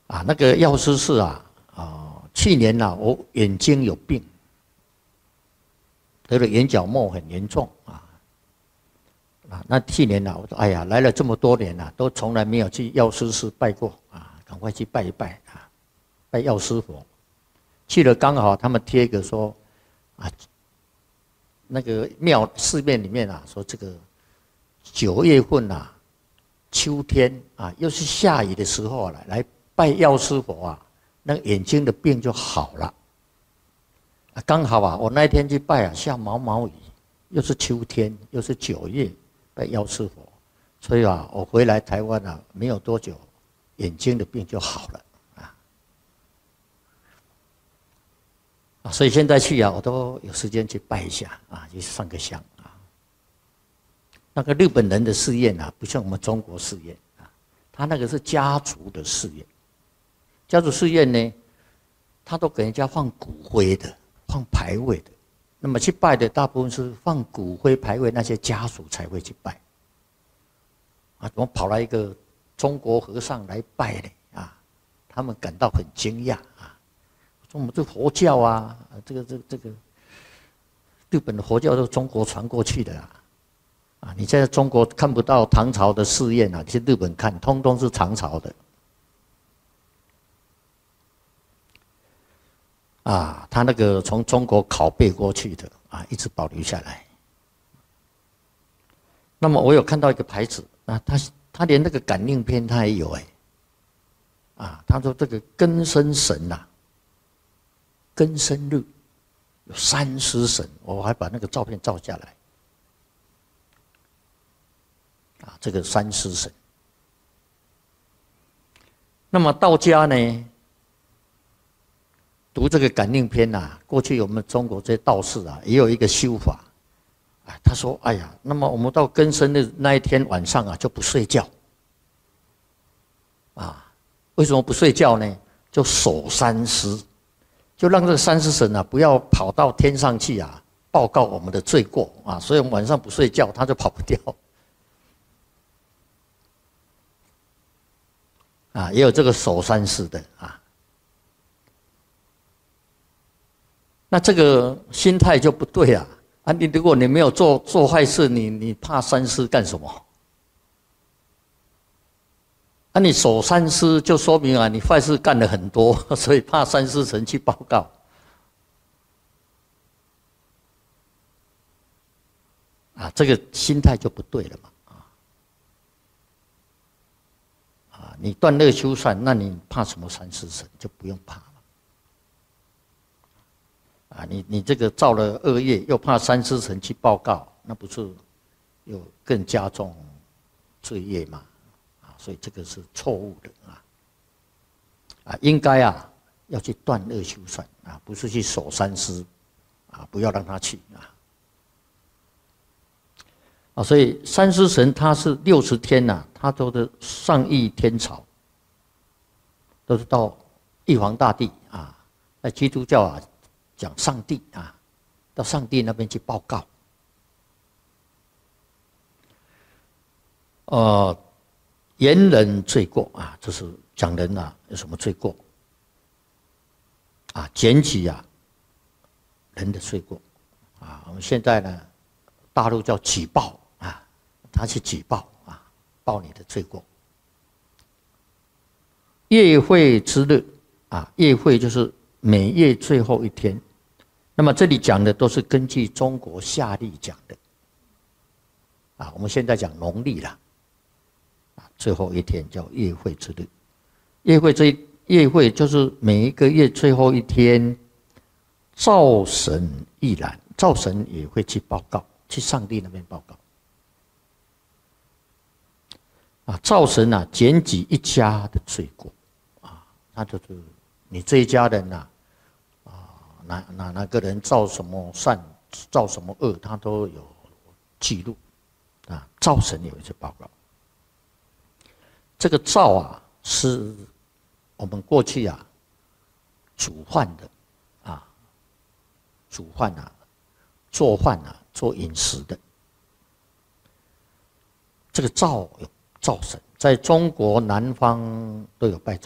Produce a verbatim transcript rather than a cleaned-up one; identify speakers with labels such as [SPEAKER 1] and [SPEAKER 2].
[SPEAKER 1] 啊，那个药师寺啊，啊，去年呐、啊，我眼睛有病，得了眼角膜很严重啊。啊，那去年呐、啊，我说哎呀，来了这么多年了、啊，都从来没有去药师寺拜过啊，赶快去拜一拜啊，拜药师佛。去了刚好他们贴一个说，啊，那个庙寺院里面啊，说这个九月份啊，秋天啊，又是下雨的时候啊，来拜药师佛啊，那个眼睛的病就好了。啊，刚好啊，我那一天去拜啊，下毛毛雨，又是秋天，又是九月，拜药师佛，所以啊，我回来台湾啊，没有多久，眼睛的病就好了。所以现在去啊，我都有时间去拜一下啊，去上个香啊。那个日本人的寺院啊，不像我们中国寺院啊，他那个是家族的寺院。家族寺院呢，他都给人家放骨灰的，放牌位的。那么去拜的大部分是放骨灰牌位那些家属才会去拜。啊，怎么跑来一个中国和尚来拜呢？啊，他们感到很惊讶啊。说我们这佛教啊，这个这个这个，日本的佛教都是中国传过去的啊，啊，你在中国看不到唐朝的寺院啊，去日本看，通通是唐朝的，啊，他那个从中国拷贝过去的啊，一直保留下来。那么我有看到一个牌子啊，他他连那个感应篇他也有哎，啊，他说这个根生神呐、啊。庚申日有三尸神，我还把那个照片照下来。啊，这个三尸神。那么道家呢，读这个感应篇啊，过去我们中国这些道士啊，也有一个修法。啊，他说：“哎呀，那么我们到庚申日那一天晚上啊，就不睡觉。啊，为什么不睡觉呢？就守三尸。”就让这个三尸神啊，不要跑到天上去啊，报告我们的罪过啊，所以我们晚上不睡觉，他就跑不掉。啊，也有这个守三尸的啊。那这个心态就不对啊！啊，你如果你没有做做坏事，你你怕三尸干什么？那、啊、你守三尸就说明啊，你坏事干了很多，所以怕三尸神去报告。啊，这个心态就不对了嘛。啊，啊，你断恶修善，那你怕什么三尸神？就不用怕了。啊，你你这个造了恶业，又怕三尸神去报告，那不是又更加重罪业吗？所以这个是错误的啊！啊，应该啊要去断恶修善啊，不是去守三尸啊，不要让他去啊！啊，所以三尸神他是六十天呐、啊，他都是上议天朝，都是到玉皇大帝啊，在基督教啊讲上帝啊，到上帝那边去报告。呃。言人罪过啊，就是讲人啊有什么罪过啊，检举啊人的罪过啊。我们现在呢，大陆叫举报啊，他去举报啊，报你的罪过。月会之日啊，月会就是每月最后一天。那么这里讲的都是根据中国夏历讲的啊，我们现在讲农历啦。最后一天叫月会之日，月会这月会就是每一个月最后一天，灶神亦然，灶神也会去报告，去上帝那边报告。啊，灶神啊，检举一家的罪过，啊，他就是你这一家人呐、啊，啊，哪哪哪个人造什么善，造什么恶，他都有记录，啊，灶神也会去报告。这个灶啊，是我们过去啊煮饭的啊，煮饭啊，做饭啊，做饮食的。这个灶有灶神，在中国南方都有拜灶。